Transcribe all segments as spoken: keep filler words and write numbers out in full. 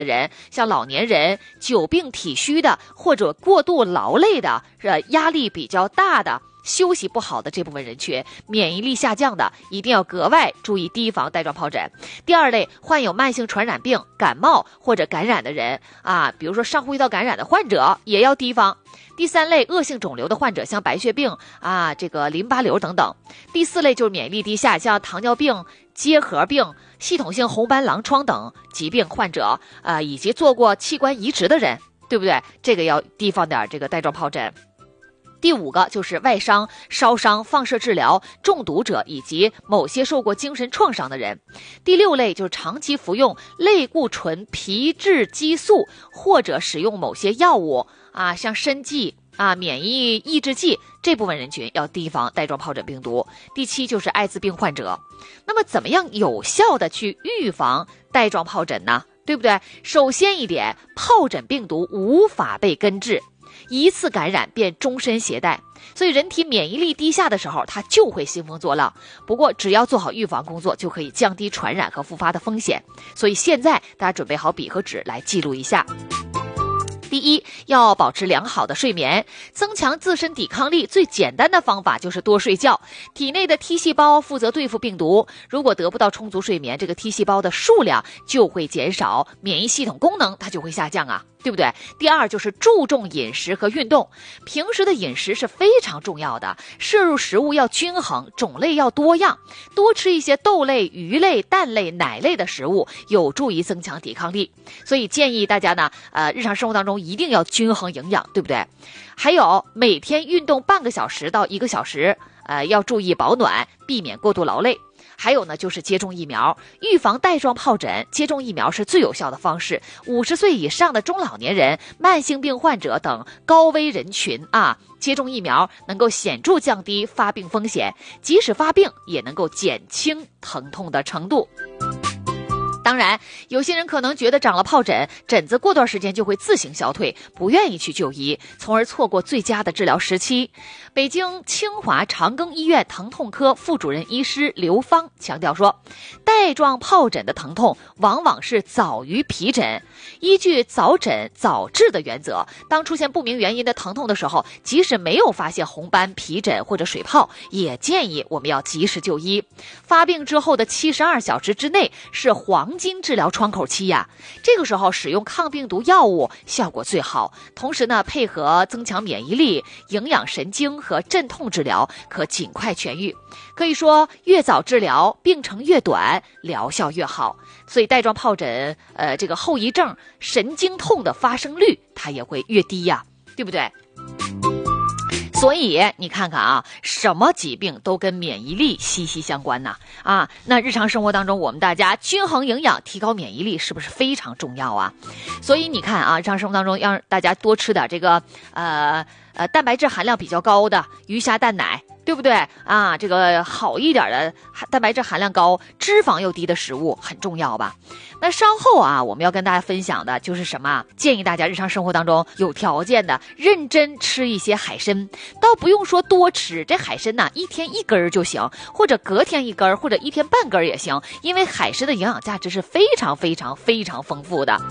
人，像老年人、久病体虚的，或者过度劳累的，呃，压力比较大的，休息不好的这部分人群，免疫力下降的，一定要格外注意提防带状疱疹。第二类，患有慢性传染病、感冒或者感染的人啊，比如说上呼吸道感染的患者也要提防。第三类，恶性肿瘤的患者，像白血病啊，这个淋巴瘤等等。第四类就是免疫力低下，像糖尿病、结核病、系统性红斑狼疮等疾病患者啊，以及做过器官移植的人，对不对？这个要提防点这个带状疱疹。第五个就是外伤、烧伤、放射治疗、中毒者以及某些受过精神创伤的人。第六类就是长期服用类固醇皮质激素或者使用某些药物啊，像参剂啊、免疫抑制剂，这部分人群要提防带状疱疹病毒。第七就是艾滋病患者。那么怎么样有效的去预防带状疱疹呢？对不对？首先一点，疱疹病毒无法被根治，一次感染便终身携带，所以人体免疫力低下的时候，它就会兴风作浪。不过只要做好预防工作，就可以降低传染和复发的风险。所以现在大家准备好笔和纸来记录一下。第一，要保持良好的睡眠，增强自身抵抗力最简单的方法就是多睡觉。体内的 T 细胞负责对付病毒，如果得不到充足睡眠，这个 T 细胞的数量就会减少，免疫系统功能它就会下降啊，对不对？第二就是注重饮食和运动，平时的饮食是非常重要的，摄入食物要均衡，种类要多样，多吃一些豆类、鱼类、蛋类、奶类的食物，有助于增强抵抗力。所以建议大家呢，呃，日常生活当中一定要均衡营养，对不对？还有每天运动半个小时到一个小时，呃，要注意保暖，避免过度劳累。还有呢，就是接种疫苗，预防带状疱疹，接种疫苗是最有效的方式。五十岁以上的中老年人、慢性病患者等高危人群啊，接种疫苗能够显著降低发病风险，即使发病也能够减轻疼痛的程度。当然，有些人可能觉得长了疱疹，疹子过段时间就会自行消退，不愿意去就医，从而错过最佳的治疗时期。北京清华长庚医院疼痛科副主任医师刘芳强调说，带状疱疹的疼痛往往是早于皮疹，依据早诊早治的原则，当出现不明原因的疼痛的时候，即使没有发现红斑、皮疹或者水泡，也建议我们要及时就医。发病之后的七十二小时之内是黄金治疗窗口期呀，这个时候使用抗病毒药物效果最好，同时呢，配合增强免疫力、营养神经和镇痛治疗，可尽快痊愈。可以说，越早治疗，病程越短，疗效越好。所以带状疱疹，呃，这个后遗症、神经痛的发生率，它也会越低呀，对不对？所以你看看啊，什么疾病都跟免疫力息息相关呐！啊，那日常生活当中，我们大家均衡营养，提高免疫力，是不是非常重要啊？所以你看啊，日常生活当中让大家多吃点这个呃呃蛋白质含量比较高的鱼虾蛋奶，对不对啊？这个好一点的蛋白质含量高、脂肪又低的食物很重要吧？那稍后啊，我们要跟大家分享的就是什么？建议大家日常生活当中有条件的认真吃一些海参，倒不用说多吃，这海参呢，一天一根就行，或者隔天一根，或者一天半根也行，因为海参的营养价值是非常非常非常丰富的。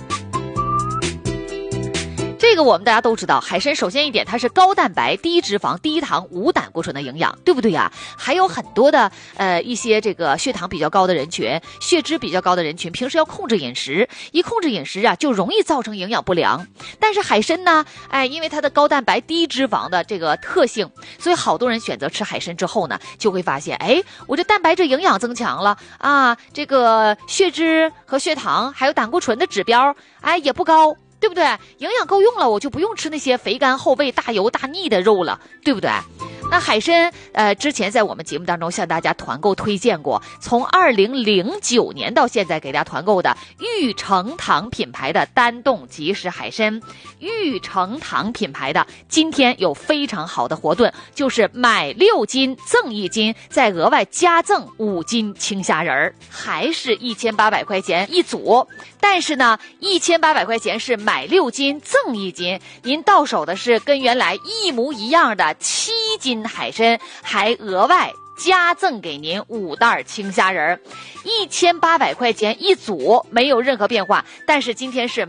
这个我们大家都知道，海参首先一点，它是高蛋白、低脂肪、低糖、无胆固醇的营养，对不对呀？还有很多的呃一些这个血糖比较高的人群、血脂比较高的人群，平时要控制饮食，一控制饮食啊，就容易造成营养不良。但是海参呢，哎，因为它的高蛋白、低脂肪的这个特性，所以好多人选择吃海参之后呢，就会发现，哎，我这蛋白质营养增强了啊，这个血脂和血糖还有胆固醇的指标，哎，也不高。对不对？营养够用了，我就不用吃那些肥甘厚味、大油大腻的肉了，对不对？那海参，呃，之前在我们节目当中向大家团购推荐过，从二零零九年到现在给大家团购的玉成堂品牌的单冻即食海参，玉成堂品牌的今天有非常好的活动，就是买六斤赠一斤，再额外加赠五斤青虾仁儿，还是一千八百块钱一组，但是呢，一千八百块钱是买六斤赠一斤，您到手的是跟原来一模一样的七斤海参，还额外加赠给您五袋青虾仁，一千八百块钱一组，没有任何变化。但是今天是